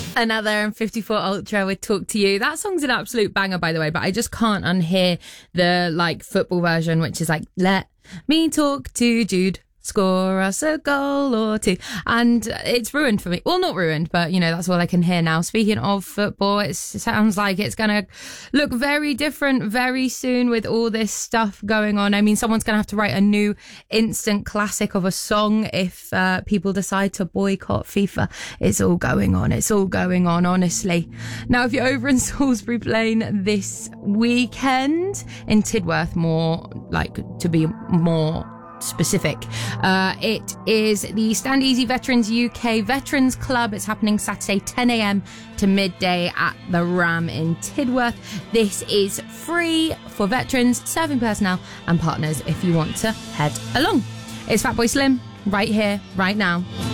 Another M54 Ultra with Talk to You. That song's an absolute banger, by the way, but I just can't unhear the football version, which is let me talk to Jude. Score us a goal or two. And it's ruined for me. Well, not ruined, but, that's all I can hear now. Speaking of football, it sounds like it's going to look very different very soon with all this stuff going on. I mean, someone's going to have to write a new instant classic of a song if people decide to boycott FIFA. It's all going on. It's all going on, honestly. Now, if you're over in Salisbury Plain this weekend, in Tidworth, to be more specific, it is the Stand Easy Veterans UK Veterans Club. It's happening Saturday 10 a.m. to midday at the Ram in Tidworth. This is free for veterans, serving personnel and partners if you want to head along. It's Fatboy Slim right here, right now.